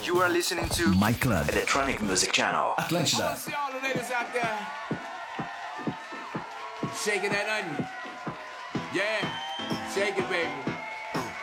You are listening to My Club Electronic Music Channel. Atlântida. See all the ladies out there shaking that onion. Yeah, shake it, baby.